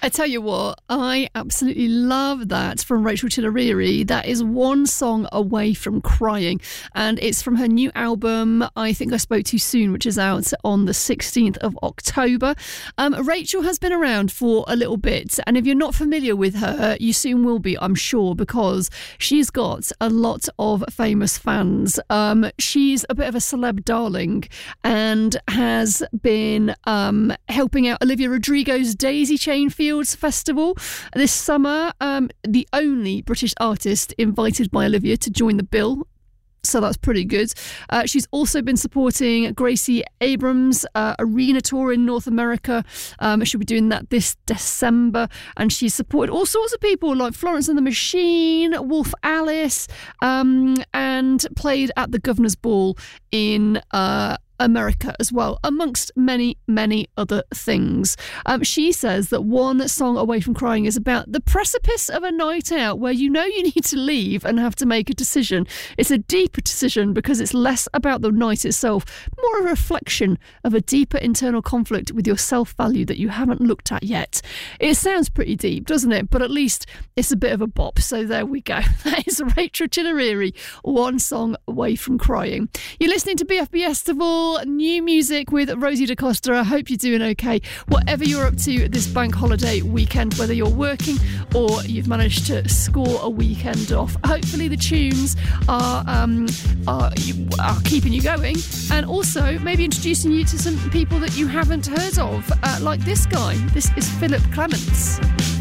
I tell you what, I absolutely love that from Rachel Chilleriri. That is one song away from crying, and it's from her new album, I Think I Spoke Too Soon, which is out on the 16th of October. Rachel has been around for a little bit, and if you're not familiar with her, you soon will be, I'm sure, because she's got a lot of famous fans. She's a bit of a celeb darling and has been helping out Olivia Rodrigo's Daisy Chain Fields Festival this summer, the only British artist invited by Olivia to join the bill. So that's pretty good. She's also been supporting Gracie Abrams' arena tour in North America. She'll be doing that this December. And she's supported all sorts of people like Florence and the Machine, Wolf Alice, and played at the Governor's Ball in America as well, amongst many, many other things. She says that one song away from crying is about the precipice of a night out where you know you need to leave and have to make a decision. It's a deeper decision because it's less about the night itself, more a reflection of a deeper internal conflict with your self-value that you haven't looked at yet. It sounds pretty deep, doesn't it? But at least it's a bit of a bop. So there we go. That is Rachel Chilleriri, one song away from crying. You're listening to BFB Festival, new music with Rosie DaCosta. I hope you're doing okay. Whatever you're up to this bank holiday weekend, whether you're working or you've managed to score a weekend off, hopefully the tunes are keeping you going, and also maybe introducing you to some people that you haven't heard of, like this guy. This is Philip Clements.